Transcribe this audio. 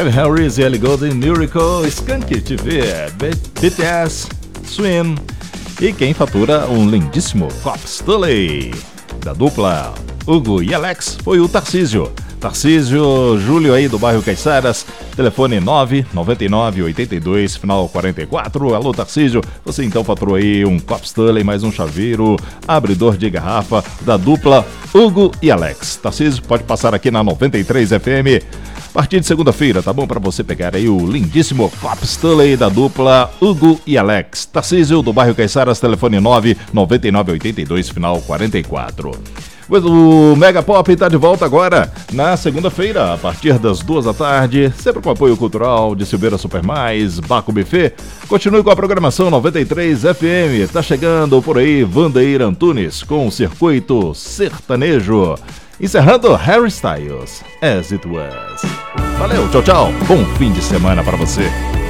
Calvin Harris e Ellie Goulding, Miracle, Skank TV, BTS, Swim. E quem fatura um lindíssimo Cop Stanley da dupla Hugo e Alex foi o Tarcísio Júlio aí do bairro Caiçaras, telefone 99982 final 44. Alô Tarcísio, você então faturou aí um Cop Stanley, mais um chaveiro, abridor de garrafa da dupla Hugo e Alex. Tarcísio, pode passar aqui na 93 FM a partir de segunda-feira, tá bom? Para você pegar aí o lindíssimo Cop Stanley da dupla Hugo e Alex. Tarcísio do bairro Caiçaras, telefone 99982 final 44. O Mega Pop está de volta agora na segunda-feira, a partir das 2 da tarde, sempre com apoio cultural de Silveira Supermais, Baco Buffet. Continue com a programação 93 FM. Tá chegando por aí Vandeir Antunes com o Circuito Sertanejo. Encerrando Harry Styles, As It Was. Valeu, tchau, tchau. Bom fim de semana para você.